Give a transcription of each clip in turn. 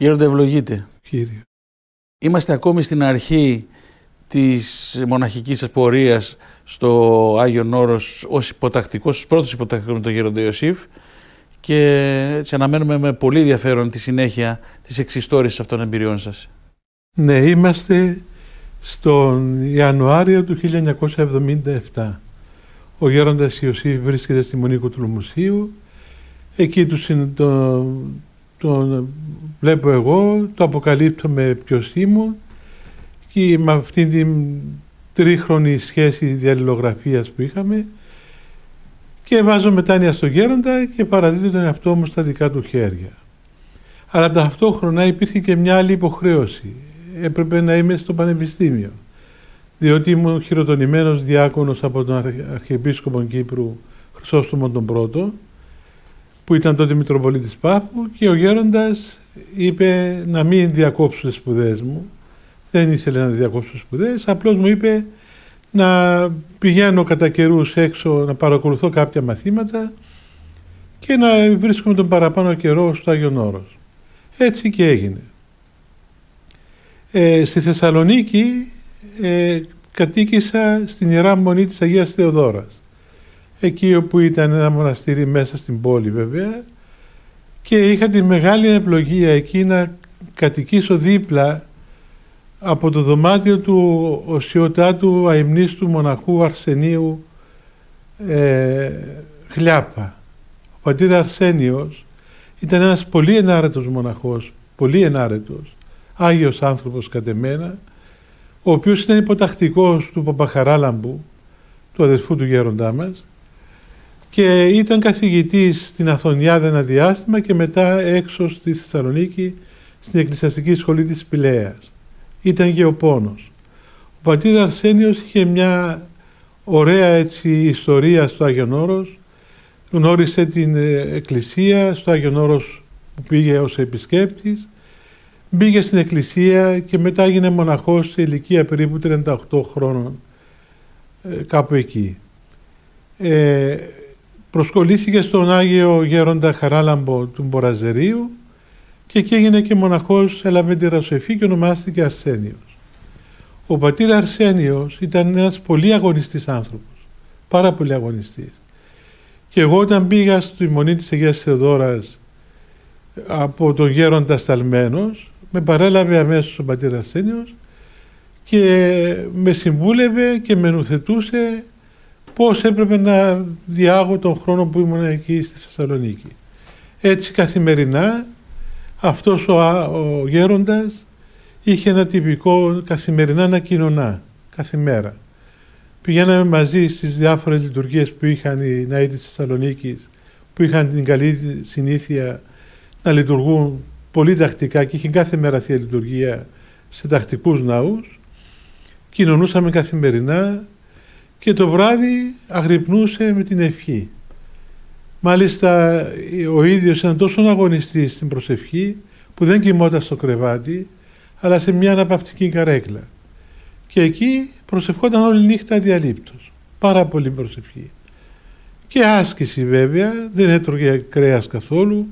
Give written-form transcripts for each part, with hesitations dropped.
Γέροντα, ευλογείτε. Κύριε. Είμαστε ακόμη στην αρχή της μοναχικής σας πορείας στο Άγιον Όρος ως υποτακτικός, στους πρώτους υποτακτικούς με τον Γέροντα Ιωσήφ, και έτσι αναμένουμε με πολύ ενδιαφέρον τη συνέχεια της εξιστόρησης αυτών των εμπειριών σας. Ναι, είμαστε στον Ιανουάριο του 1977. Ο Γέροντας Ιωσήφ βρίσκεται στη Μονή Κουτουλομουσίου. Εκεί τον βλέπω εγώ, το αποκαλύπτω ποιος ήμουν, και με αυτήν την τρίχρονη σχέση διαλληλογραφίας που είχαμε, και βάζω μετάνοια στον Γέροντα και παραδίδω τον εαυτό μου στα δικά του χέρια. Αλλά ταυτόχρονα υπήρχε και μια άλλη υποχρέωση. Έπρεπε να είμαι στο πανεπιστήμιο, διότι ήμουν χειροτονημένος διάκονος από τον Αρχιεπίσκοπο Κύπρου Χρυσόστομο τον Πρώτο, που ήταν τότε Μητροπολίτης Πάφου, και ο Γέροντας είπε να μην διακόψω τις σπουδές μου. Δεν ήθελε να διακόψω σπουδές, απλώς μου είπε να πηγαίνω κατά καιρούς έξω να παρακολουθώ κάποια μαθήματα και να βρίσκομαι τον παραπάνω καιρό στο Άγιον Όρος. Έτσι και έγινε. Στη Θεσσαλονίκη κατοίκησα στην Ιερά Μονή της Αγίας Θεοδόρας, εκεί όπου ήταν ένα μοναστήρι μέσα στην πόλη βέβαια, και είχα τη μεγάλη ευλογία εκεί να κατοικήσω δίπλα από το δωμάτιο του οσιοτάτου αημνίστου μοναχού Αρσενίου Χλιάπα. Ο πατήρ Αρσένιος ήταν ένας πολύ ενάρετος μοναχός, πολύ ενάρετος, άγιος άνθρωπος κατ' εμένα, ο οποίος ήταν υποτακτικός του Παπαχαράλαμπου, του αδερφού του γέροντά μας, και ήταν καθηγητής στην Αθωνιάδα ένα διάστημα και μετά έξω στη Θεσσαλονίκη στην Εκκλησιαστική Σχολή της Πηλαίας. Ήταν γεωπόνος. Ο πατήρ Αρσένιος είχε μια ωραία έτσι ιστορία στο Άγιον Όρος. Γνώρισε την εκκλησία στο Άγιον Όρος που πήγε ως επισκέπτης. Μπήκε στην εκκλησία και μετά έγινε μοναχός σε ηλικία περίπου 38 χρόνων, κάπου εκεί. Προσκολήθηκε στον Άγιο Γέροντα Χαράλαμπο του Μποραζερίου και εκεί έγινε και μοναχός, έλαβε τη ρασοεφή και ονομάστηκε Αρσένιος. Ο πατήρ Αρσένιος ήταν ένας πολύ αγωνιστής άνθρωπος, πάρα πολύ αγωνιστής. Και εγώ όταν πήγα στη Μονή της Αγίας Θεοδόρας από τον Γέροντα Σταλμένος, με παρέλαβε αμέσως ο πατήρ Αρσένιος και με συμβούλευε και με νουθετούσε πώς έπρεπε να διάγω τον χρόνο που ήμουν εκεί στη Θεσσαλονίκη. Έτσι καθημερινά αυτός ο γέροντας είχε ένα τυπικό καθημερινά να κοινωνά, κάθε μέρα. Πηγαίναμε μαζί στις διάφορες λειτουργίες που είχαν οι ναοί της Θεσσαλονίκης, που είχαν την καλή συνήθεια να λειτουργούν πολύ τακτικά και είχε κάθε μέρα θεία λειτουργία σε τακτικούς ναούς. Κοινωνούσαμε καθημερινά και το βράδυ αγρυπνούσε με την ευχή. Μάλιστα ο ίδιος ήταν τόσο αγωνιστής στην προσευχή που δεν κοιμόταν στο κρεβάτι αλλά σε μια αναπαυτική καρέκλα. Και εκεί προσευχόταν όλη νύχτα αδιαλείπτως. Πάρα πολύ προσευχή. Και άσκηση βέβαια, δεν έτρωγε κρέας καθόλου,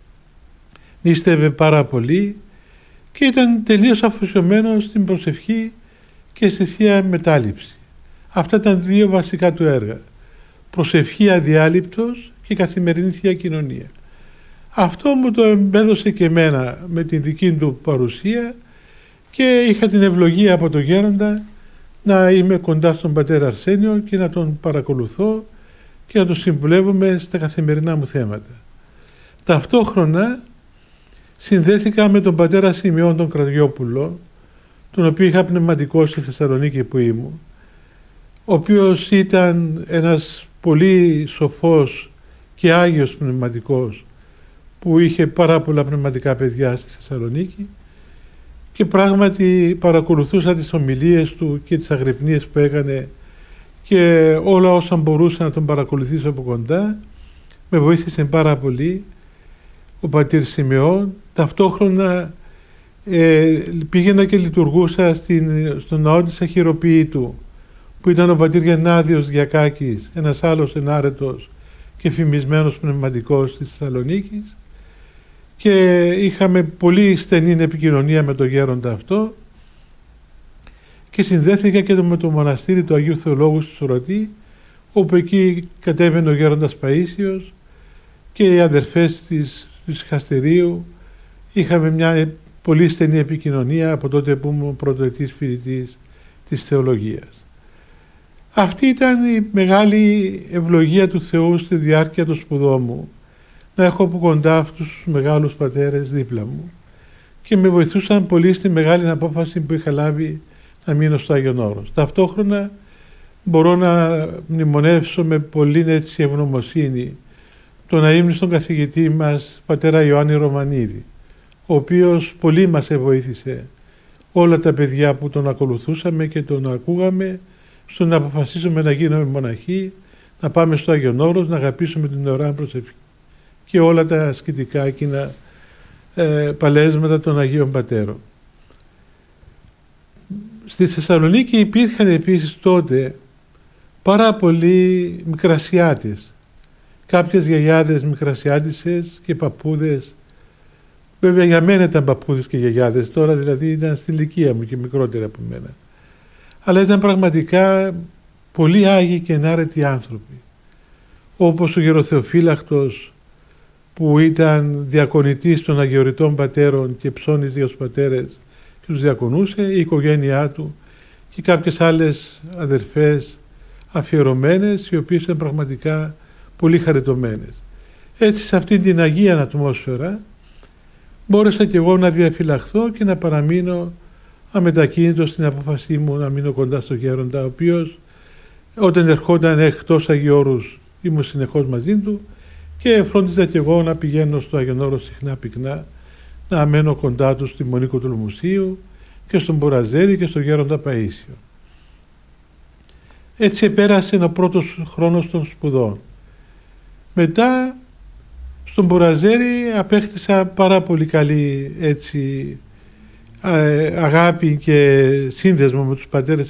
νήστευε πάρα πολύ και ήταν τελείως αφοσιωμένος στην προσευχή και στη Θεία Μετάληψη. Αυτά ήταν δύο βασικά του έργα. Προσευχή αδιάλειπτος και καθημερινή Θεία Κοινωνία. Αυτό μου το εμπέδωσε και εμένα με την δική του παρουσία και είχα την ευλογία από τον Γέροντα να είμαι κοντά στον πατέρα Αρσένιο και να τον παρακολουθώ και να τον συμβουλεύομαι στα καθημερινά μου θέματα. Ταυτόχρονα συνδέθηκα με τον πατέρα Σιμεών τον Κραδιόπουλο, τον οποίο είχα πνευματικό στη Θεσσαλονίκη που ήμουν, ο οποίος ήταν ένας πολύ σοφός και άγιος πνευματικός που είχε πάρα πολλά πνευματικά παιδιά στη Θεσσαλονίκη και πράγματι παρακολουθούσα τις ομιλίες του και τις αγρυπνίες που έκανε και όλα όσα μπορούσα να τον παρακολουθήσω από κοντά. Με βοήθησε πάρα πολύ ο πατήρ Σιμεών. Ταυτόχρονα πήγαινα και λειτουργούσα στον ναό της Αχυροποίητου που ήταν ο πατήρ Γεννάδιος Γιακάκης, ένας άλλος ενάρετος και φημισμένος πνευματικός της Θεσσαλονίκης, και είχαμε πολύ στενή επικοινωνία με τον γέροντα αυτό και συνδέθηκα και με το μοναστήρι του Αγίου Θεολόγου στη Σουρωτή, όπου εκεί κατέβαινε ο γέροντας Παΐσιος και οι αδερφές της Χαστερίου. Είχαμε μια πολύ στενή επικοινωνία από τότε που ήμουν πρωτοετής φοιτητής της θεολογίας. Αυτή ήταν η μεγάλη ευλογία του Θεού στη διάρκεια των σπουδών μου, να έχω από κοντά αυτούς τους μεγάλους πατέρες δίπλα μου, και με βοηθούσαν πολύ στη μεγάλη απόφαση που είχα λάβει να μείνω στο Άγιον Όρος. Ταυτόχρονα μπορώ να μνημονεύσω με πολύ έτσι ευγνωμοσύνη τον αείμνηστον καθηγητή μας, πατέρα Ιωάννη Ρωμανίδη, ο οποίος πολύ μας βοήθησε όλα τα παιδιά που τον ακολουθούσαμε και τον ακούγαμε στο να αποφασίσουμε να γίνουμε μοναχοί, να πάμε στο Άγιον Όρος, να αγαπήσουμε την ωρά προσευχή και όλα τα ασκητικά εκείνα παλέσματα των Αγίων Πατέρων. Στη Θεσσαλονίκη υπήρχαν επίσης τότε πάρα πολλοί μικρασιάτες, κάποιες γιαγιάδες μικρασιάτισσες και παππούδες. Βέβαια για μένα ήταν παππούδες και γιαγιάδες, τώρα δηλαδή ήταν στην ηλικία μου και μικρότεροι από μένα. Αλλά ήταν πραγματικά πολύ άγιοι και ενάρετοι άνθρωποι. Όπως ο Γεροθεοφύλακτος, που ήταν διακονητής των Αγιοριτών Πατέρων και ψώνιζε ως πατέρες και τους διακονούσε, η οικογένειά του και κάποιες άλλες αδερφές αφιερωμένες, οι οποίες ήταν πραγματικά πολύ χαριτωμένες. Έτσι, σε αυτή την αγία ατμόσφαιρα μπόρεσα και εγώ να διαφυλαχθώ και να παραμείνω αμετακίνητο στην απόφασή μου να μείνω κοντά στο γέροντα, ο οποίος όταν ερχόταν εκτός Αγίου Όρους ήμουν συνεχώς μαζί του και φρόντιζα και εγώ να πηγαίνω στο Άγιον Όρο συχνά πυκνά, να μένω κοντά του στη Μονή Κοτολμουσίου και στον Μποραζέρη και στον γέροντα Παΐσιο. Έτσι επέρασε ο πρώτος χρόνος των σπουδών. Μετά στον Μποραζέρη απέκτησα πάρα πολύ καλή έτσι αγάπη και σύνδεσμο με τους πατέρες